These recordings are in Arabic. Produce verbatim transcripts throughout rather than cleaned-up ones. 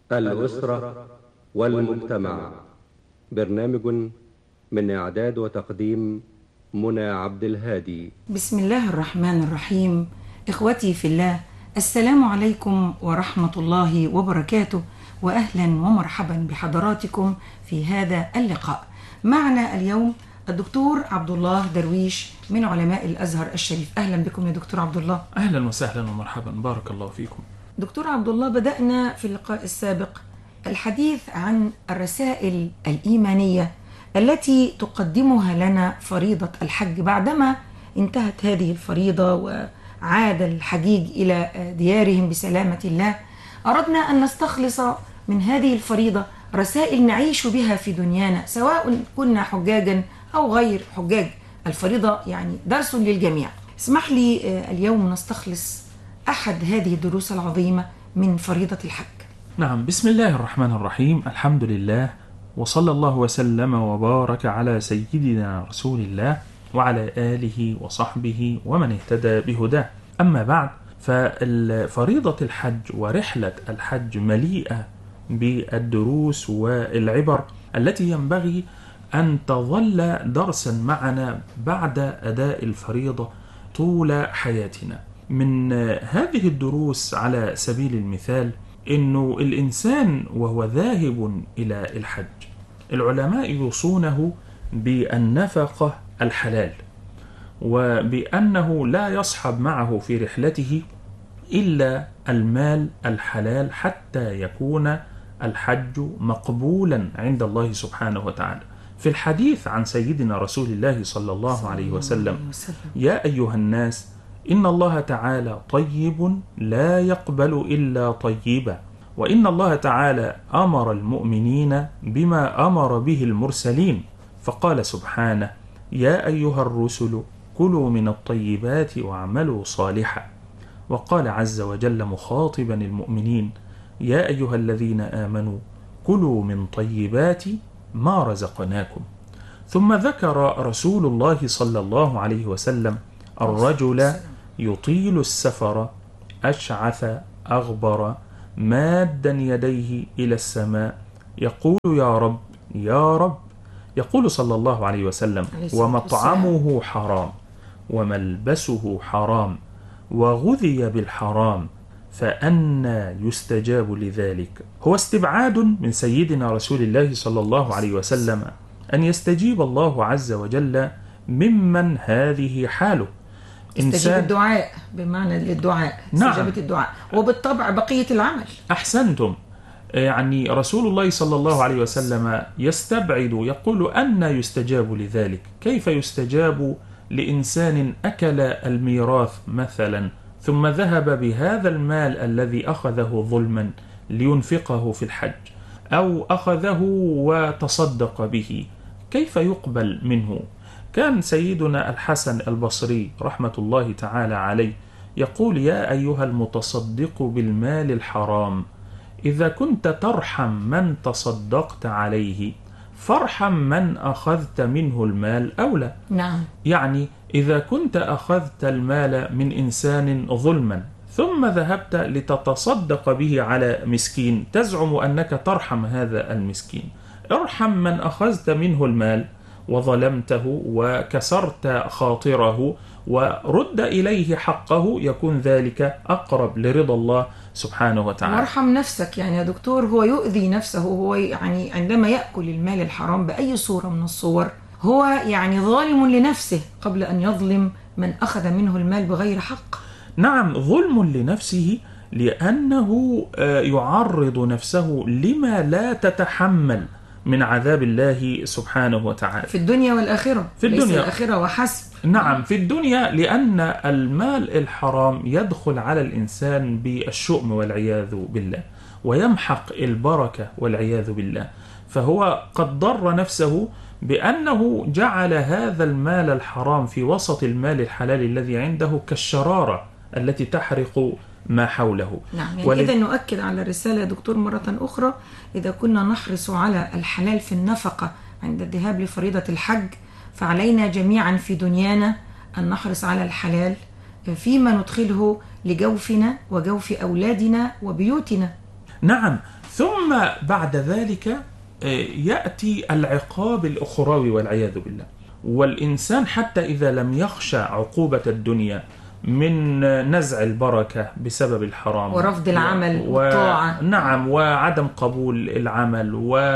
الأسرة والمجتمع. برنامج من إعداد وتقديم منى عبد الهادي. بسم الله الرحمن الرحيم. إخوتي في الله، السلام عليكم ورحمة الله وبركاته، وأهلا ومرحبا بحضراتكم في هذا اللقاء. معنا اليوم الدكتور عبد الله درويش من علماء الأزهر الشريف. أهلا بكم يا دكتور عبد الله. أهلا وسهلا ومرحبا، بارك الله فيكم. دكتور عبد الله، بدأنا في اللقاء السابق الحديث عن الرسائل الإيمانية التي تقدمها لنا فريضة الحج بعدما انتهت هذه الفريضة وعاد الحجيج إلى ديارهم بسلامة الله. أردنا أن نستخلص من هذه الفريضة رسائل نعيش بها في دنيانا، سواء كنا حجاجا أو غير حجاج. الفريضة يعني درس للجميع. اسمح لي اليوم نستخلص أحد هذه الدروس العظيمة من فريضة الحج. نعم، بسم الله الرحمن الرحيم. الحمد لله، وصلى الله وسلم وبارك على سيدنا رسول الله وعلى آله وصحبه ومن اهتدى بهداه. أما بعد، فالفريضة الحج ورحلة الحج مليئة بالدروس والعبر التي ينبغي أن تظل درسا معنا بعد أداء الفريضة طول حياتنا. من هذه الدروس على سبيل المثال إنه الإنسان وهو ذاهب إلى الحج، العلماء يوصونه بالنفقة الحلال، وبأنه لا يصحب معه في رحلته إلا المال الحلال حتى يكون الحج مقبولا عند الله سبحانه وتعالى. في الحديث عن سيدنا رسول الله صلى الله عليه وسلم: يا أيها الناس، إن الله تعالى طيب لا يقبل إلا طيبا، وإن الله تعالى أمر المؤمنين بما أمر به المرسلين، فقال سبحانه: يا أيها الرسل كلوا من الطيبات واعملوا صالحا. وقال عز وجل مخاطبا المؤمنين: يا أيها الذين آمنوا كلوا من طيبات ما رزقناكم. ثم ذكر رسول الله صلى الله عليه وسلم الرجل يطيل السفر أشعث أغبر مادا يديه إلى السماء يقول يا رب يا رب. يقول صلى الله عليه وسلم: ومطعمه حرام وملبسه حرام وغذي بالحرام فأنى يستجاب لذلك. هو استبعاد من سيدنا رسول الله صلى الله عليه وسلم أن يستجيب الله عز وجل ممن هذه حاله. استجيب الدعاء بمعنى للدعاء، استجابة نعم. الدعاء، وبالطبع بقية العمل. أحسنتم. يعني رسول الله صلى الله عليه وسلم يستبعد، يقول: أن يستجاب لذلك؟ كيف يستجاب لإنسان أكل الميراث مثلا ثم ذهب بهذا المال الذي أخذه ظلما لينفقه في الحج، أو أخذه وتصدق به؟ كيف يقبل منه؟ كان سيدنا الحسن البصري رحمة الله تعالى عليه يقول: يا أيها المتصدق بالمال الحرام، إذا كنت ترحم من تصدقت عليه فارحم من أخذت منه المال أولى. نعم. يعني إذا كنت أخذت المال من إنسان ظلما ثم ذهبت لتتصدق به على مسكين تزعم أنك ترحم هذا المسكين، ارحم من أخذت منه المال وظلمته وكسرت خاطره ورد إليه حقه، يكون ذلك أقرب لرضا الله سبحانه وتعالى. وارحم نفسك. يعني يا دكتور، هو يؤذي نفسه، هو يعني عندما يأكل المال الحرام بأي صورة من الصور هو يعني ظالم لنفسه قبل أن يظلم من أخذ منه المال بغير حق. نعم، ظلم لنفسه، لأنه يعرض نفسه لما لا تتحمل من عذاب الله سبحانه وتعالى في الدنيا والآخرة. في الدنيا ليس الآخرة وحسب. نعم، في الدنيا، لأن المال الحرام يدخل على الإنسان بالشؤم والعياذ بالله، ويمحق البركة والعياذ بالله. فهو قد ضر نفسه بأنه جعل هذا المال الحرام في وسط المال الحلال الذي عنده كالشرارة التي تحرق ما حوله. نعم. يعني ولد... إذا نؤكد على الرسالة يا دكتور مرة أخرى: إذا كنا نحرص على الحلال في النفقة عند الذهاب لفريضة الحج، فعلينا جميعا في دنيانا أن نحرص على الحلال فيما ندخله لجوفنا وجوف أولادنا وبيوتنا. نعم، ثم بعد ذلك يأتي العقاب الأخروي والعياذ بالله. والإنسان حتى إذا لم يخشى عقوبة الدنيا من نزع البركة بسبب الحرام ورفض العمل و... والطاعة، نعم، وعدم قبول العمل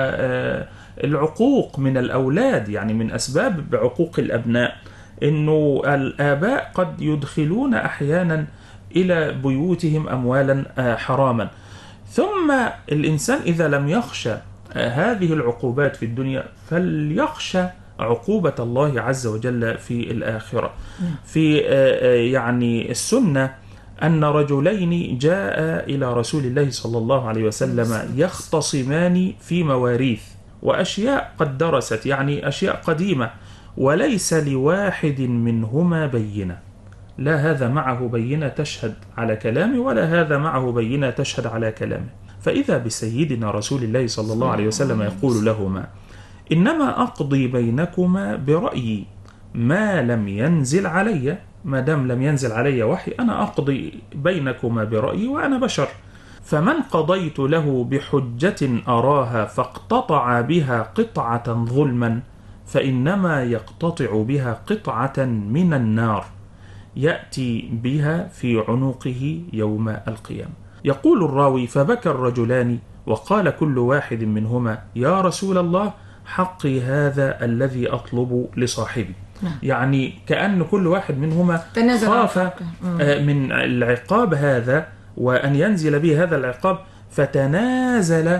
والعقوق من الأولاد، يعني من أسباب عقوق الأبناء إنه الآباء قد يدخلون أحيانا إلى بيوتهم أموالا حراما. ثم الإنسان إذا لم يخشى هذه العقوبات في الدنيا فليخشى عقوبة الله عز وجل في الآخرة. في يعني السنة أن رجلين جاء إلى رسول الله صلى الله عليه وسلم يختصمان في مواريث وأشياء قد درست، يعني أشياء قديمة، وليس لواحد منهما بينة، لا هذا معه بينة تشهد على كلامه ولا هذا معه بينة تشهد على كلامه. فإذا بسيدنا رسول الله صلى الله عليه وسلم يقول لهما: إنما أقضي بينكما برأيي ما لم ينزل علي، ما دام لم ينزل علي وحي أنا أقضي بينكما برأيي وأنا بشر، فمن قضيت له بحجة أراها فاقتطع بها قطعة ظلما فإنما يقتطع بها قطعة من النار يأتي بها في عنقه يوم القيامة. يقول الراوي: فبكى الرجلان وقال كل واحد منهما: يا رسول الله، حقي هذا الذي أطلب لصاحبي. يعني كأن كل واحد منهما خاف من العقاب هذا وأن ينزل به هذا العقاب، فتنازل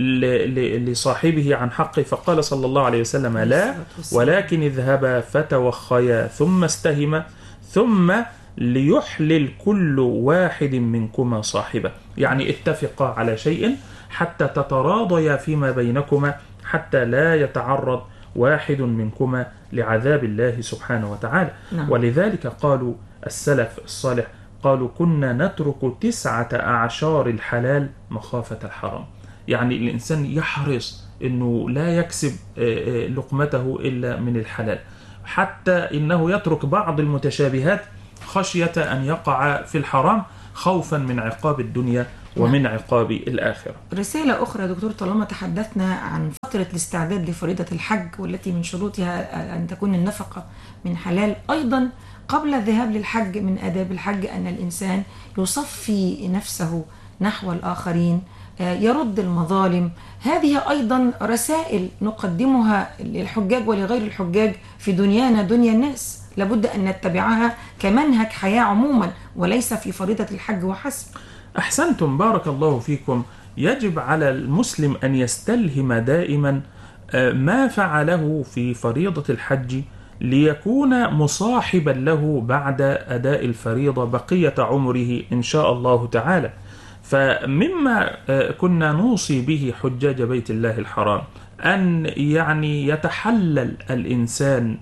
لصاحبه عن حقه. فقال صلى الله عليه وسلم: لا، ولكن اذهبا فتوخيا ثم استهما ثم ليحلل كل واحد منكما صاحبه، يعني اتفقا على شيء حتى تتراضيا فيما بينكما حتى لا يتعرض واحد منكما لعذاب الله سبحانه وتعالى. نعم. ولذلك قالوا السلف الصالح، قالوا: كنا نترك تسعة أعشار الحلال مخافة الحرام. يعني الإنسان يحرص أنه لا يكسب لقمته إلا من الحلال، حتى إنه يترك بعض المتشابهات خشية أن يقع في الحرام خوفا من عقاب الدنيا ومن عقاب الآخرة. رسالة أخرى دكتور، طالما تحدثنا عن فترة الاستعداد لفريضة الحج والتي من شروطها أن تكون النفقة من حلال، أيضا قبل الذهاب للحج من آداب الحج أن الإنسان يصفي نفسه نحو الآخرين، يرد المظالم. هذه أيضا رسائل نقدمها للحجاج ولغير الحجاج في دنيانا دنيا الناس، لابد أن نتبعها كمنهج حياة عموما وليس في فريضة الحج وحسب. أحسنتم، بارك الله فيكم. يجب على المسلم أن يستلهم دائما ما فعله في فريضة الحج ليكون مصاحبا له بعد أداء الفريضة بقية عمره إن شاء الله تعالى. فمما كنا نوصي به حجاج بيت الله الحرام أن يعني يتحلل الإنسان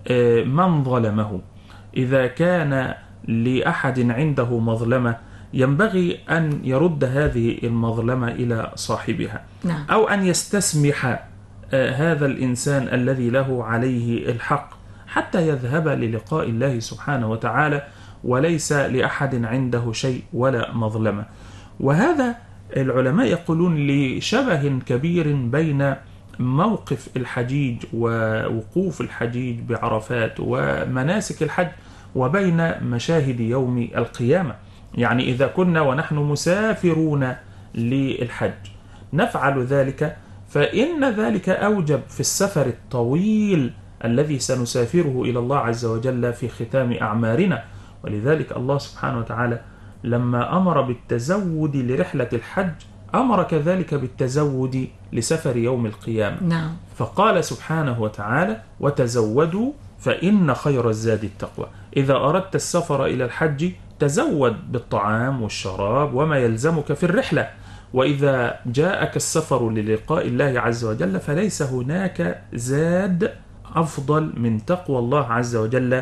من ظلمه. إذا كان لأحد عنده مظلمة ينبغي أن يرد هذه المظلمة إلى صاحبها. نعم. أو أن يستسمح هذا الإنسان الذي له عليه الحق حتى يذهب للقاء الله سبحانه وتعالى وليس لأحد عنده شيء ولا مظلمة. وهذا العلماء يقولون لشبه كبير بين موقف الحجيج ووقوف الحجيج بعرفات ومناسك الحج وبين مشاهد يوم القيامة. يعني إذا كنا ونحن مسافرون للحج نفعل ذلك، فإن ذلك أوجب في السفر الطويل الذي سنسافره إلى الله عز وجل في ختام أعمارنا. ولذلك الله سبحانه وتعالى لما أمر بالتزود لرحلة الحج أمر كذلك بالتزود لسفر يوم القيامة. نعم. فقال سبحانه وتعالى: وتزودوا فإن خير الزاد التقوى. إذا أردت السفر إلى الحج تزود بالطعام والشراب وما يلزمك في الرحلة، وإذا جاءك السفر للقاء الله عز وجل فليس هناك زاد أفضل من تقوى الله عز وجل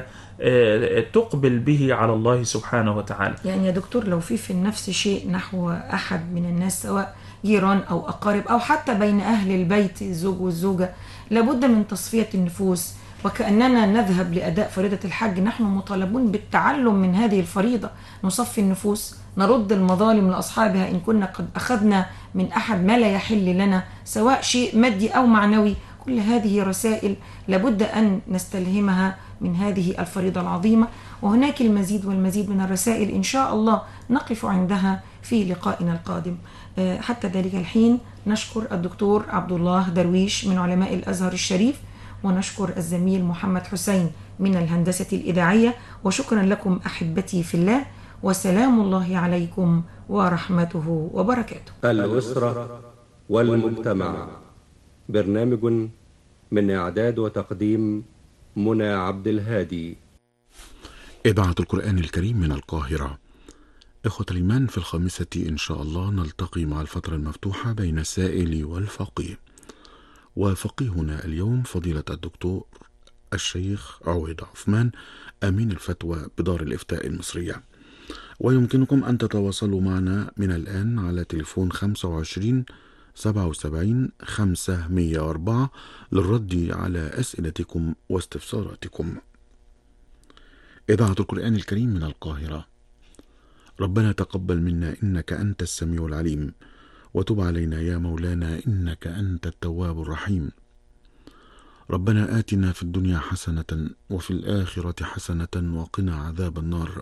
تقبل به على الله سبحانه وتعالى. يعني يا دكتور، لو في في النفس شيء نحو أحد من الناس سواء جيران أو أقارب أو حتى بين أهل البيت الزوج والزوجة، لابد من تصفية النفوس وكأننا نذهب لأداء فريضة الحج. نحن مطالبون بالتعلم من هذه الفريضة، نصفي النفوس، نرد المظالم لأصحابها إن كنا قد أخذنا من أحد ما لا يحل لنا، سواء شيء مادي أو معنوي. كل هذه رسائل لابد أن نستلهمها من هذه الفريضة العظيمة، وهناك المزيد والمزيد من الرسائل إن شاء الله نقف عندها في لقائنا القادم. حتى ذلك الحين نشكر الدكتور عبد الله درويش من علماء الأزهر الشريف، ونشكر الزميل محمد حسين من الهندسة الإذاعية، وشكرا لكم أحبتي في الله، وسلام الله عليكم ورحمته وبركاته. الأسرة والمجتمع، برنامج من إعداد وتقديم منى عبد الهادي. إذاعة القرآن الكريم من القاهرة. إخوة الإيمان، في الخامسة إن شاء الله نلتقي مع الفترة المفتوحة بين السائل والفقيه، وفقيهنا اليوم فضيلة الدكتور الشيخ عويد عثمان، أمين الفتوى بدار الإفتاء المصرية. ويمكنكم أن تتواصلوا معنا من الآن على تليفون خمسة وعشرين سبعة وسبعين خمسمائة وأربعة للرد على أسئلتكم واستفساراتكم. إذاعة القرآن الكريم من القاهرة. ربنا تقبل منا إنك أنت السميع العليم، وتب علينا يا مولانا إنك أنت التواب الرحيم. ربنا آتنا في الدنيا حسنة وفي الآخرة حسنة وقنا عذاب النار.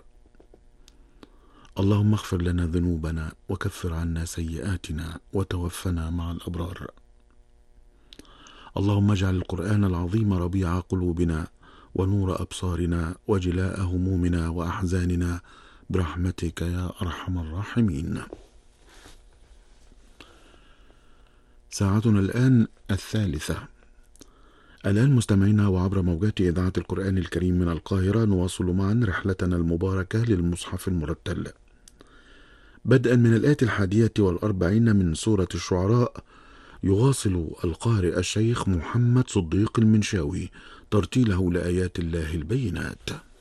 اللهم اغفر لنا ذنوبنا وكفر عنا سيئاتنا وتوفنا مع الأبرار. اللهم اجعل القرآن العظيم ربيع قلوبنا ونور أبصارنا وجلاء همومنا وأحزاننا برحمتك يا أرحم الراحمين. ساعتنا الآن الثالثة. الآن مستمعينا وعبر موجات إذاعة القرآن الكريم من القاهرة نواصل معا رحلتنا المباركة للمصحف المرتل، بدءا من الآية الحادية والأربعين من سورة الشعراء. يواصل القارئ الشيخ محمد صديق المنشاوي ترتيله لآيات الله البينات.